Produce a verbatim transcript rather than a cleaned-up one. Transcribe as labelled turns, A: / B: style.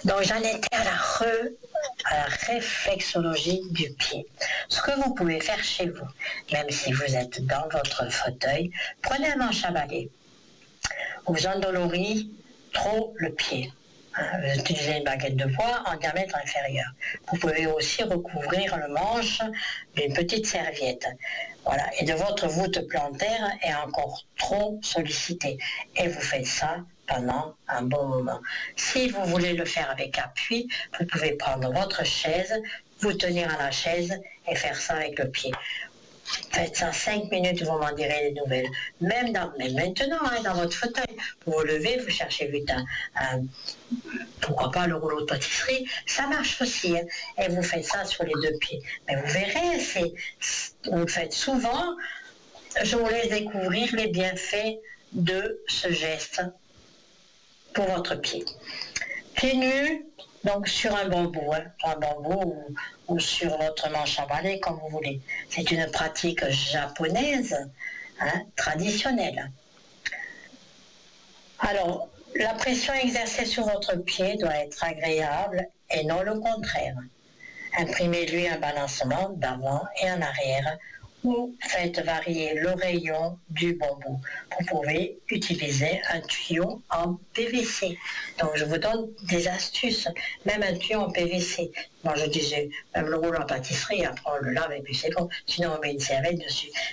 A: Donc j'en étais à la, re, à la réflexologie du pied. Ce que vous pouvez faire chez vous, même si vous êtes dans votre fauteuil, prenez un manche à balai. Vous endolorisez trop le pied. Vous utilisez une baguette de bois en diamètre inférieur. Vous pouvez aussi recouvrir le manche d'une petite serviette. Voilà. Et de votre voûte plantaire est encore trop sollicitée. Et vous faites ça pendant un bon moment. Si vous voulez le faire avec appui, vous pouvez prendre votre chaise, vous tenir à la chaise et faire ça avec le pied. Faites ça cinq minutes, vous m'en direz des nouvelles. Même, dans, même maintenant, hein, dans votre fauteuil, vous vous levez, vous cherchez vite un, un pourquoi pas le rouleau de pâtisserie, ça marche aussi. Hein, et vous faites ça sur les deux pieds. Mais vous verrez, c'est, vous le faites souvent. Je vous laisse découvrir les bienfaits de ce geste pour votre pied. Pieds nus, donc sur un bambou, hein, sur un bambou ou, ou sur votre manche à balai, comme vous voulez. C'est une pratique japonaise, hein, traditionnelle. Alors, la pression exercée sur votre pied doit être agréable et non le contraire. Imprimez-lui un balancement d'avant et en arrière ou faites varier le rayon du bambou. Vous pouvez utiliser un tuyau en P V C. Donc je vous donne des astuces, même un tuyau en P V C. Moi je disais, même le rouleau en pâtisserie, après on le lave et puis c'est bon, sinon on met une serviette dessus.